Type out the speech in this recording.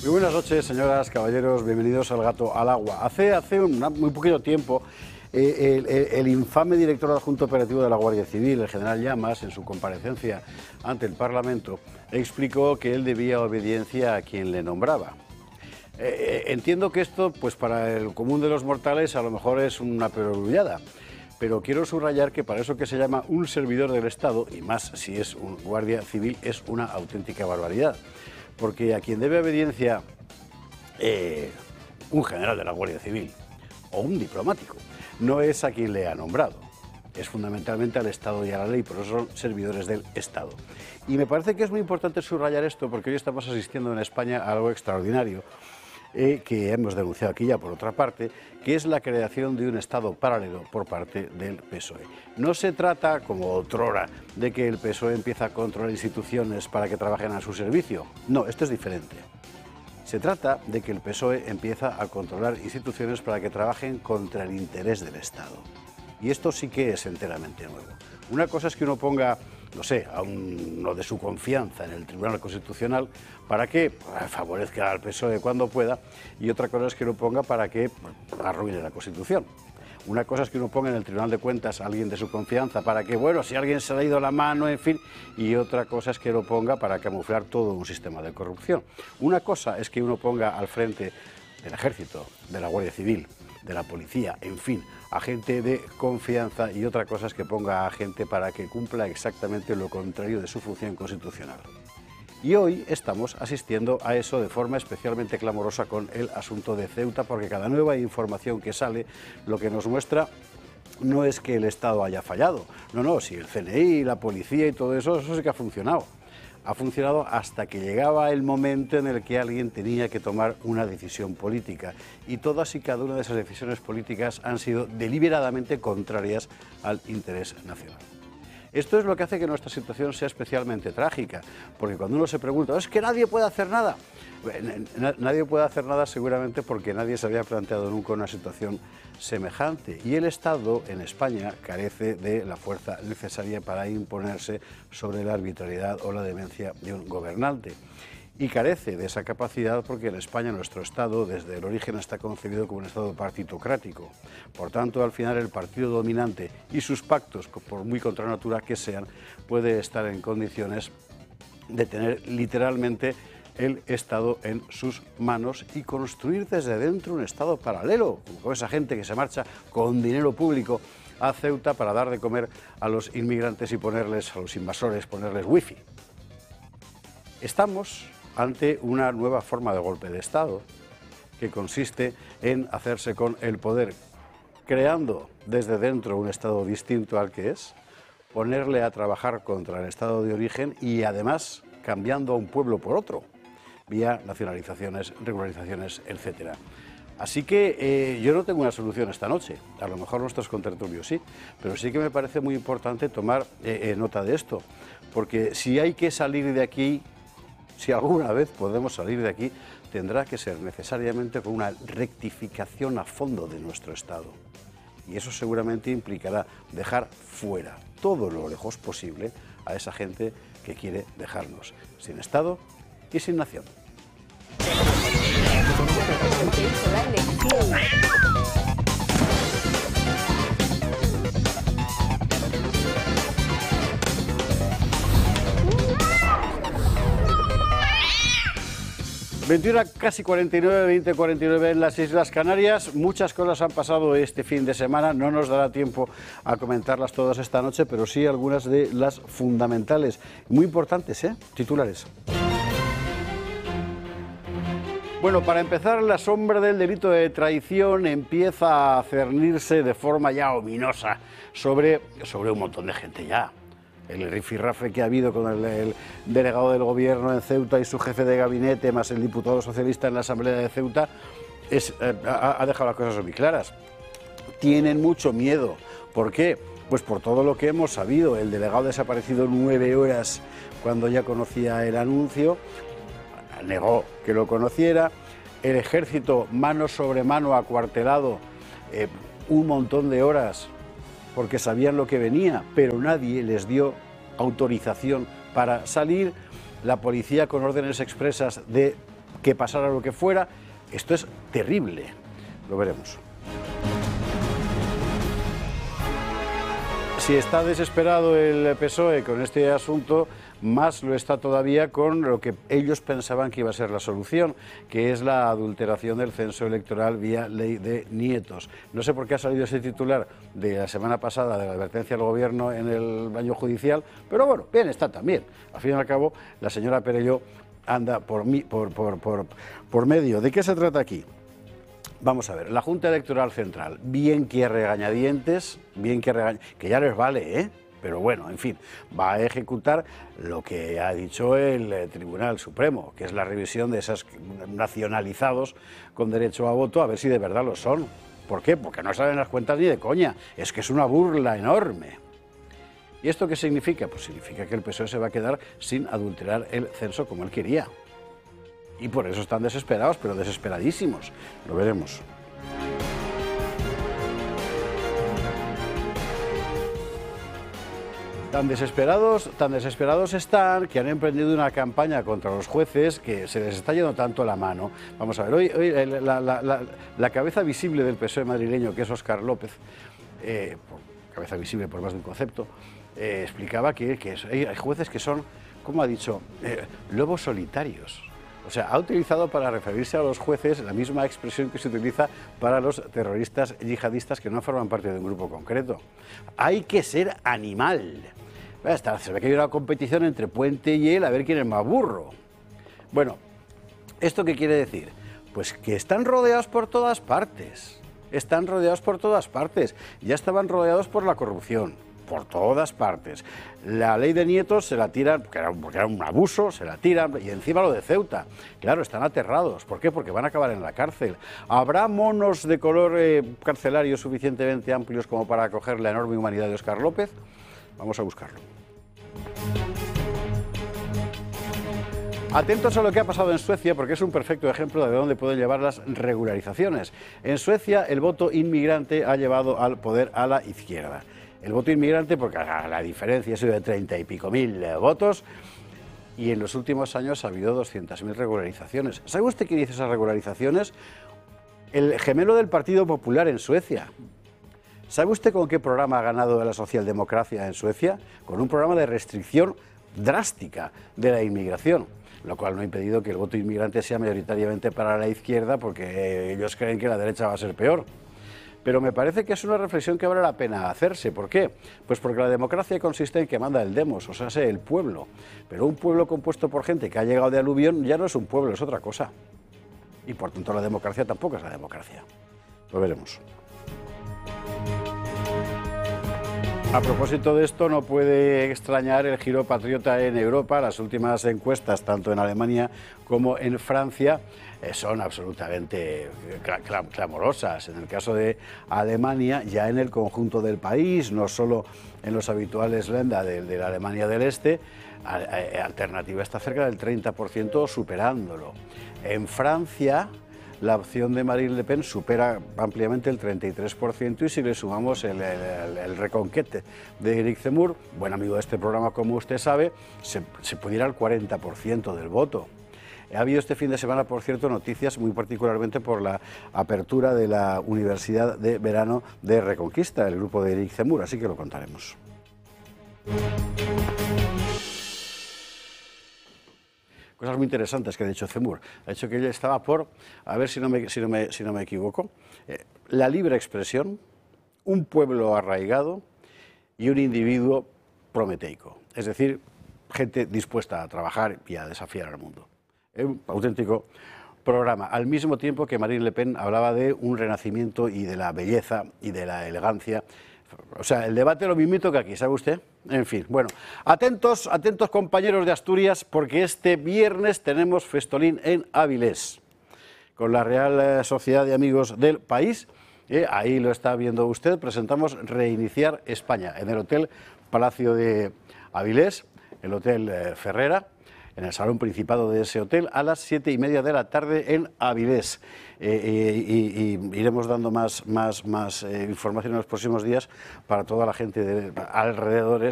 Muy buenas noches, señoras, caballeros, bienvenidos al Gato al Agua. Hace muy poquito tiempo, el infame director adjunto operativo de la Guardia Civil, el general Llamas, en su comparecencia ante el Parlamento, explicó que él debía obediencia a quien le nombraba. Entiendo que esto, pues para el común de los mortales, a lo mejor es una perogrullada, pero quiero subrayar que para eso que se llama un servidor del Estado, y más si es un guardia civil, es una auténtica barbaridad. Porque a quien debe obediencia un general de la Guardia Civil o un diplomático no es a quien le ha nombrado, es fundamentalmente al Estado y a la ley, por eso son servidores del Estado. Y me parece que es muy importante subrayar esto porque hoy estamos asistiendo en España a algo extraordinario que hemos denunciado aquí ya por otra parte, que es la creación de un Estado paralelo por parte del PSOE. No se trata, como otrora, de que el PSOE empieza a controlar instituciones para que trabajen a su servicio. No, esto es diferente. Se trata de que el PSOE empieza a controlar instituciones para que trabajen contra el interés del Estado. Y esto sí que es enteramente nuevo. Una cosa es que uno ponga, no sé, a uno de su confianza en el Tribunal Constitucional para que favorezca al PSOE cuando pueda, y otra cosa es que uno ponga para que arruine la Constitución. Una cosa es que uno ponga en el Tribunal de Cuentas a alguien de su confianza para que, bueno, si alguien se le ha ido la mano, en fin, y otra cosa es que lo ponga para camuflar todo un sistema de corrupción. Una cosa es que uno ponga al frente del Ejército, de la Guardia Civil, de la policía, en fin, a gente de confianza, y otra cosa es que ponga a gente para que cumpla exactamente lo contrario de su función constitucional. Y hoy estamos asistiendo a eso de forma especialmente clamorosa con el asunto de Ceuta, porque cada nueva información que sale lo que nos muestra no es que el Estado haya fallado, no, si el CNI, la policía y todo eso sí que ha funcionado. Ha funcionado hasta que llegaba el momento en el que alguien tenía que tomar una decisión política, y todas y cada una de esas decisiones políticas han sido deliberadamente contrarias al interés nacional. Esto es lo que hace que nuestra situación sea especialmente trágica, porque cuando uno se pregunta, ¿es que nadie puede hacer nada? Nadie puede hacer nada seguramente porque nadie se había planteado nunca una situación semejante, y el Estado en España carece de la fuerza necesaria para imponerse sobre la arbitrariedad o la demencia de un gobernante. Y carece de esa capacidad porque en España nuestro Estado desde el origen está concebido como un Estado partitocrático. Por tanto, al final el partido dominante y sus pactos, por muy contra natura que sean, puede estar en condiciones de tener literalmente el Estado en sus manos y construir desde dentro un Estado paralelo, con esa gente que se marcha con dinero público a Ceuta para dar de comer a los inmigrantes y ponerles, a los invasores, ponerles wifi. Estamos ante una nueva forma de golpe de Estado que consiste en hacerse con el poder, creando desde dentro un Estado distinto al que es, ponerle a trabajar contra el Estado de origen y además cambiando a un pueblo por otro, vía nacionalizaciones, regularizaciones, etc. Así que yo no tengo una solución esta noche, a lo mejor nuestros contertulios sí, pero sí que me parece muy importante tomar nota de esto, porque si hay que salir de aquí, si alguna vez podemos salir de aquí, tendrá que ser necesariamente con una rectificación a fondo de nuestro Estado. Y eso seguramente implicará dejar fuera todo lo lejos posible a esa gente que quiere dejarnos sin Estado y sin nación. 21 casi 49, 20:49 en las Islas Canarias. Muchas cosas han pasado este fin de semana, no nos dará tiempo a comentarlas todas esta noche, pero sí algunas de las fundamentales, muy importantes, titulares. Bueno, para empezar, la sombra del delito de traición empieza a cernirse de forma ya ominosa sobre un montón de gente ya. El rifirrafe que ha habido con el delegado del gobierno en Ceuta y su jefe de gabinete, más el diputado socialista en la Asamblea de Ceuta, ha dejado las cosas muy claras. Tienen mucho miedo. ¿Por qué? Pues por todo lo que hemos sabido. El delegado desaparecido 9 horas cuando ya conocía el anuncio, negó que lo conociera. El ejército mano sobre mano acuartelado un montón de horas porque sabían lo que venía, pero nadie les dio autorización para salir. La policía con órdenes expresas de que pasara lo que fuera. Esto es terrible. Lo veremos. Si está desesperado el PSOE con este asunto, más lo está todavía con lo que ellos pensaban que iba a ser la solución, que es la adulteración del censo electoral vía ley de nietos. No sé por qué ha salido ese titular de la semana pasada de la advertencia del gobierno en el baño judicial, pero bueno, bien está también. Al fin y al cabo, la señora Perelló anda por medio. ¿De qué se trata aquí? Vamos a ver, la Junta Electoral Central, bien que regañadientes, que ya les vale, ¿eh? Pero bueno, en fin, va a ejecutar lo que ha dicho el Tribunal Supremo, que es la revisión de esos nacionalizados con derecho a voto, a ver si de verdad lo son. ¿Por qué? Porque no salen las cuentas ni de coña, es que es una burla enorme. ¿Y esto qué significa? Pues significa que el PSOE se va a quedar sin adulterar el censo como él quería. Y por eso están desesperados, pero desesperadísimos. Lo veremos. Tan desesperados están que han emprendido una campaña contra los jueces que se les está yendo tanto la mano. Vamos a ver, hoy la cabeza visible del PSOE madrileño, que es Óscar López, cabeza visible por más de un concepto, explicaba que hay jueces que son, como ha dicho, lobos solitarios. O sea, ha utilizado para referirse a los jueces la misma expresión que se utiliza para los terroristas yihadistas que no forman parte de un grupo concreto. Hay que ser animal. Se ve que hay una competición entre Puente y él a ver quién es más burro. Bueno, ¿esto qué quiere decir? Pues que están rodeados por todas partes. Están rodeados por todas partes. Ya estaban rodeados por la corrupción. Por todas partes. La ley de nietos se la tiran, porque era un abuso, se la tiran, y encima lo de Ceuta. Claro, están aterrados. ¿Por qué? Porque van a acabar en la cárcel. ¿Habrá monos de color carcelario suficientemente amplios como para acoger la enorme humanidad de Óscar López? Vamos a buscarlo. Atentos a lo que ha pasado en Suecia, porque es un perfecto ejemplo de dónde pueden llevar las regularizaciones. En Suecia, el voto inmigrante ha llevado al poder a la izquierda. El voto inmigrante, porque la diferencia ha sido de 30 y pico mil votos, y en los últimos años ha habido 200.000 regularizaciones. ¿Sabe usted quién hizo esas regularizaciones? El gemelo del Partido Popular en Suecia. ¿Sabe usted con qué programa ha ganado la socialdemocracia en Suecia? Con un programa de restricción drástica de la inmigración, lo cual no ha impedido que el voto inmigrante sea mayoritariamente para la izquierda, porque ellos creen que la derecha va a ser peor. Pero me parece que es una reflexión que vale la pena hacerse. ¿Por qué? Pues porque la democracia consiste en que manda el demos, o sea, el pueblo. Pero un pueblo compuesto por gente que ha llegado de aluvión ya no es un pueblo, es otra cosa. Y por tanto la democracia tampoco es la democracia. Lo veremos. A propósito de esto, no puede extrañar el giro patriota en Europa. Las últimas encuestas, tanto en Alemania como en Francia, son absolutamente clamorosas. En el caso de Alemania, ya en el conjunto del país, no solo en los habituales Länder de la Alemania del Este, Alternativa está cerca del 30%, superándolo. En Francia, la opción de Marine Le Pen supera ampliamente el 33%, y si le sumamos el Reconquête de Eric Zemmour, buen amigo de este programa como usted sabe, se pudiera al 40% del voto. Ha habido este fin de semana, por cierto, noticias muy particularmente por la apertura de la Universidad de Verano de Reconquista, el grupo de Eric Zemmour, así que lo contaremos. Cosas muy interesantes que ha dicho Zemmour. Ha dicho que ella estaba por, a ver si no me equivoco, la libre expresión, un pueblo arraigado y un individuo prometeico. Es decir, gente dispuesta a trabajar y a desafiar al mundo. Un auténtico programa. Al mismo tiempo que Marine Le Pen hablaba de un renacimiento y de la belleza y de la elegancia. O sea, el debate lo mismito que aquí, ¿sabe usted? En fin, bueno, atentos compañeros de Asturias, porque este viernes tenemos festolín en Avilés, con la Real Sociedad de Amigos del País. Ahí lo está viendo usted, presentamos Reiniciar España, en el Hotel Palacio de Avilés, el Hotel Ferrera, en el salón principado de ese hotel, a las 7:30 de la tarde en Avilés. Y iremos dando más información en los próximos días para toda la gente de alrededores.